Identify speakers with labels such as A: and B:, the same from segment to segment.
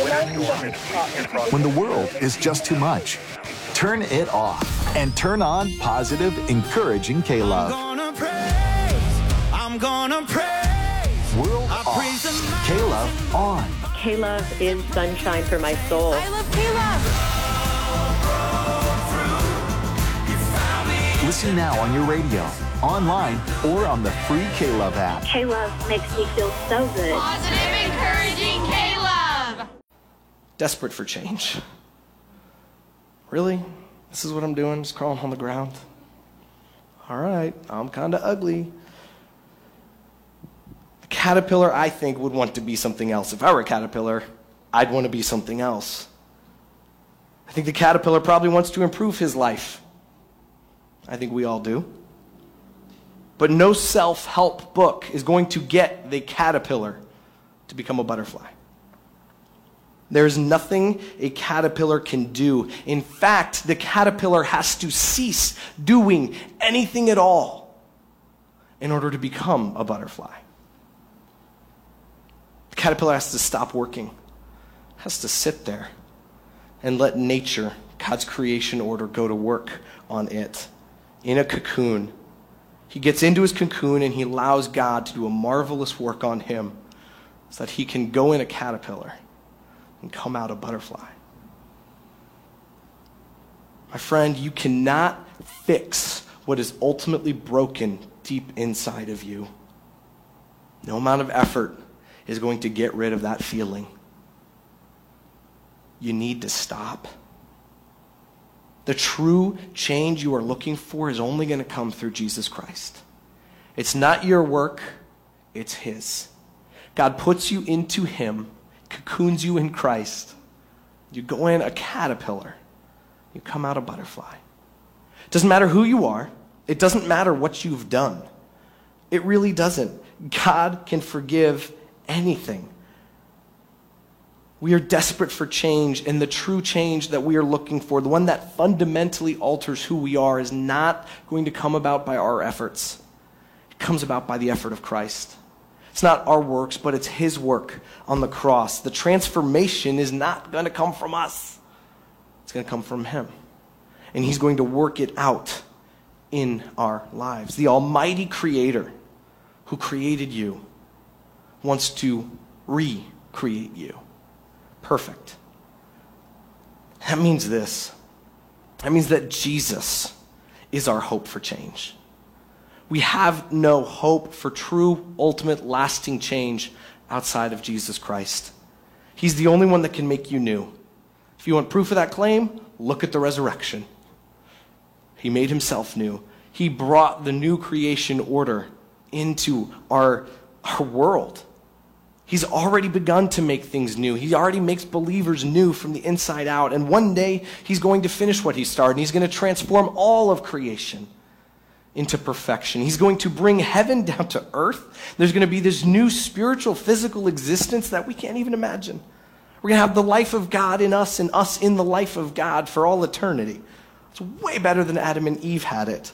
A: When the world is just too much, turn it off and turn on positive, encouraging K-Love.
B: I'm gonna praise.
A: World off, K-Love on.
C: K-Love is sunshine for my soul.
D: I love K-Love.
A: Listen now on your radio, online, or on the free K-Love app.
E: K-Love makes me feel so good.
D: Positive, encouraging K-Love.
F: Desperate for change. Really? This is what I'm doing, just crawling on the ground? All right, I'm kind of ugly. A caterpillar, I think, would want to be something else. If I were a caterpillar, I'd want to be something else. I think the caterpillar probably wants to improve his life. I think we all do. But no self-help book is going to get the caterpillar to become a butterfly. There's nothing a caterpillar can do. In fact, the caterpillar has to cease doing anything at all in order to become a butterfly. The caterpillar has to stop working, has to sit there and let nature, God's creation order, go to work on it. In a cocoon. He gets into his cocoon and he allows God to do a marvelous work on him so that he can go in a caterpillar and come out a butterfly. My friend, you cannot fix what is ultimately broken deep inside of you. No amount of effort is going to get rid of that feeling. You need to stop. The true change you are looking for is only going to come through Jesus Christ. It's not your work, it's his. God puts you into him, cocoons you in Christ. You go in a caterpillar, you come out a butterfly. It doesn't matter who you are. It doesn't matter what you've done. It really doesn't. God can forgive anything. We are desperate for change, and the true change that we are looking for, the one that fundamentally alters who we are, is not going to come about by our efforts. It comes about by the effort of Christ. It's not our works, but it's his work on the cross. The transformation is not going to come from us. It's going to come from him. And he's going to work it out in our lives. The almighty creator who created you wants to recreate you. Perfect. That means this. That means that Jesus is our hope for change. We have no hope for true, ultimate, lasting change outside of Jesus Christ. He's the only one that can make you new. If you want proof of that claim, look at the resurrection. He made himself new. He brought the new creation order into our world. He's already begun to make things new. He already makes believers new from the inside out. And one day, he's going to finish what he started. And he's going to transform all of creation into perfection. He's going to bring heaven down to earth. There's going to be this new spiritual, physical existence that we can't even imagine. We're going to have the life of God in us and us in the life of God for all eternity. It's way better than Adam and Eve had it.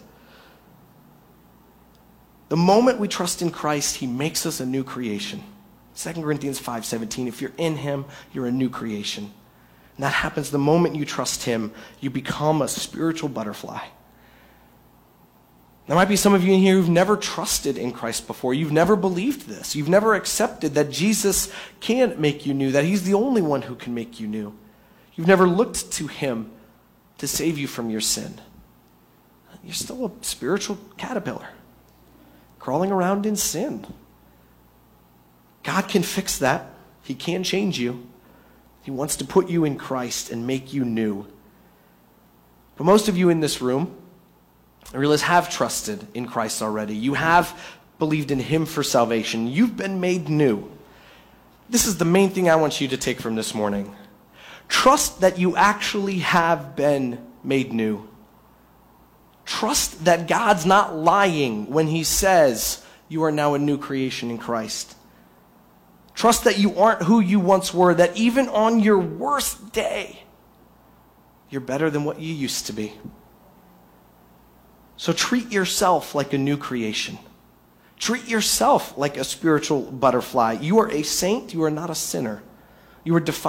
F: The moment we trust in Christ, he makes us a new creation. 2 Corinthians 5:17, if you're in him, you're a new creation. And that happens the moment you trust him, you become a spiritual butterfly. There might be some of you in here who've never trusted in Christ before. You've never believed this. You've never accepted that Jesus can make you new, that he's the only one who can make you new. You've never looked to him to save you from your sin. You're still a spiritual caterpillar, crawling around in sin. God can fix that. He can change you. He wants to put you in Christ and make you new. But most of you in this room, I realize, have trusted in Christ already. You have believed in him for salvation. You've been made new. This is the main thing I want you to take from this morning. Trust that you actually have been made new. Trust that God's not lying when he says you are now a new creation in Christ. Trust that you aren't who you once were, that even on your worst day, you're better than what you used to be. So treat yourself like a new creation. Treat yourself like a spiritual butterfly. You are a saint. You are not a sinner. You are defined